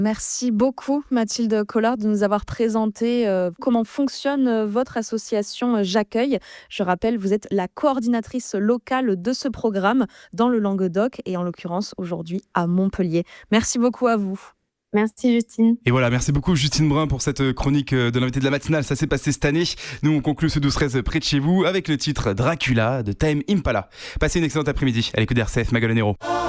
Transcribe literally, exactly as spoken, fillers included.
Merci beaucoup Mathilde Collard de nous avoir présenté euh, comment fonctionne euh, votre association euh, J'accueille. Je rappelle, vous êtes la coordinatrice locale de ce programme dans le Languedoc et en l'occurrence aujourd'hui à Montpellier. Merci beaucoup à vous. Merci Justine. Et voilà, merci beaucoup Justine Brun pour cette chronique de l'invité de la matinale. Ça s'est passé cette année. Nous, on conclut ce douze treize près de chez vous avec le titre Dracula de Tame Impala. Passez une excellente après-midi à l'écoute d'R C F Magalonero.